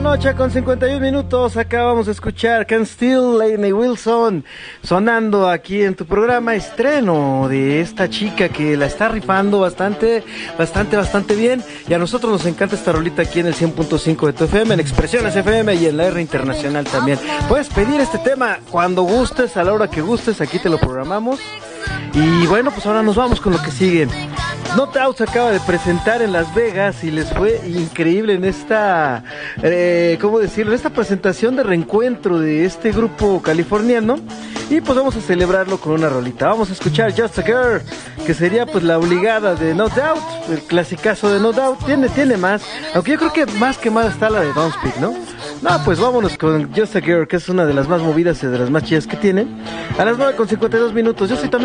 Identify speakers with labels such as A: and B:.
A: noche con 51 minutos. Acabamos de escuchar Can Still, Lainey Wilson, sonando aquí en tu programa. Estreno de esta chica que la está rifando bastante bien. Y a nosotros nos encanta esta rolita aquí en el 100.5 de tu FM, en Expresiones FM y en la R Internacional también. Puedes pedir este tema cuando gustes, a la hora que gustes, aquí te lo programamos. Y bueno, pues ahora nos vamos con lo que sigue. No Doubt se acaba de presentar en Las Vegas y les fue increíble en esta, ¿cómo decirlo? En esta presentación de reencuentro de este grupo californiano. Y pues vamos a celebrarlo con una rolita. Vamos a escuchar Just a Girl, que sería pues la obligada de No Doubt, el clasicazo de No Doubt. Tiene más, aunque yo creo que más está la de Don't Speak, ¿no? No, pues vámonos con Just a Girl, que es una de las más movidas y de las más chidas que tiene. A las 9:52 minutos. Yo soy también